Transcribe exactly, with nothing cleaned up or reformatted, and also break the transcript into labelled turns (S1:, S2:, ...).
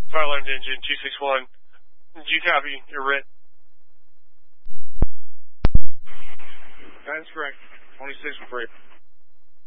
S1: Fire alarm to engine two six one. Do you copy? You're writ.
S2: That's correct. twenty-six for free.